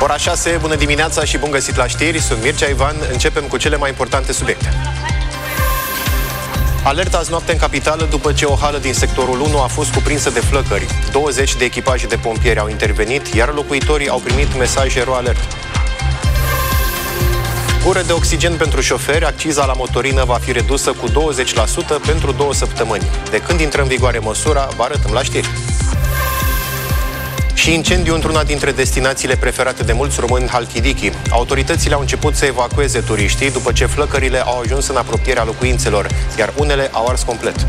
Ora 6, bună dimineața și bun găsit la știri. Sunt Mircea Ivan, începem cu cele mai importante subiecte. Alertă azi noapte în capitală după ce o hală din sectorul 1 a fost cuprinsă de flăcări. 20 de echipaje de pompieri au intervenit, iar locuitorii au primit mesaje ro-alert. Gură de oxigen pentru șoferi, acciza la motorină va fi redusă cu 20% pentru 2 săptămâni. De când intră în vigoare măsura, vă arătăm la știri. Și incendiu într-una dintre destinațiile preferate de mulți români, Halkidiki. Autoritățile au început să evacueze turiștii după ce flăcările au ajuns în apropierea locuințelor, iar unele au ars complet.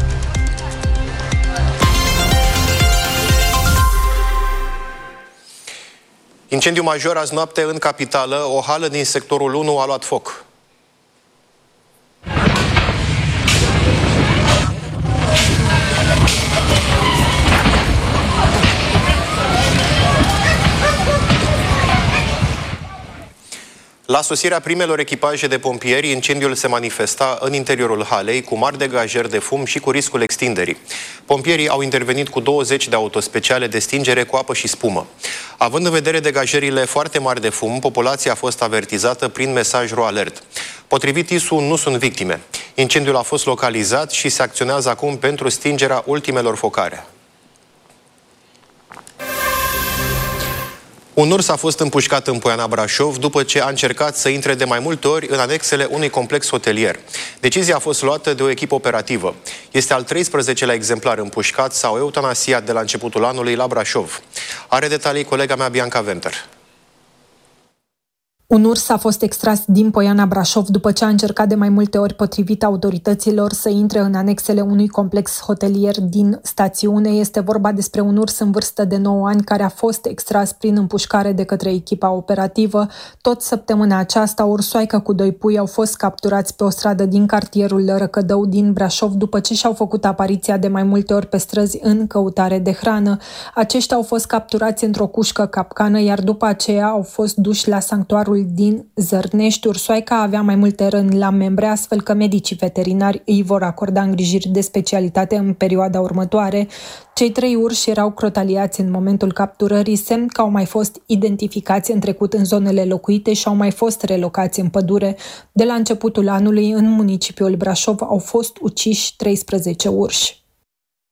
Incendiu major azi noapte în capitală, o hală din sectorul 1 a luat foc. La sosirea primelor echipaje de pompieri, incendiul se manifesta în interiorul halei, cu mari degajări de fum și cu riscul extinderii. Pompierii au intervenit cu 20 de autospeciale de stingere cu apă și spumă. Având în vedere degajările foarte mari de fum, populația a fost avertizată prin mesaj ro-alert. Potrivit ISU, nu sunt victime. Incendiul a fost localizat și se acționează acum pentru stingerea ultimelor focare. Un urs a fost împușcat în Poiana Brașov după ce a încercat să intre de mai multe ori în anexele unui complex hotelier. Decizia a fost luată de o echipă operativă. Este al 13-lea exemplar împușcat sau eutanasiat de la începutul anului la Brașov. Are detalii colega mea Bianca Venter. Un urs a fost extras din Poiana Brașov după ce a încercat de mai multe ori, potrivit autorităților, să intre în anexele unui complex hotelier din stațiune. Este vorba despre un urs în vârstă de 9 ani care a fost extras prin împușcare de către echipa operativă. Tot săptămâna aceasta, o ursoaică cu 2 pui au fost capturați pe o stradă din cartierul Răcădău din Brașov după ce și-au făcut apariția de mai multe ori pe străzi în căutare de hrană. Aceștia au fost capturați într-o cușcă capcană, iar după aceea au fost duși la sanctuarul din Zărnești. Ursoaica avea mai multe răni la membre, astfel că medicii veterinari îi vor acorda îngrijiri de specialitate în perioada următoare. Cei 3 urși erau crotaliați în momentul capturării, semn că au mai fost identificați în trecut în zonele locuite și au mai fost relocați în pădure. De la începutul anului, în municipiul Brașov, au fost uciși 13 urși.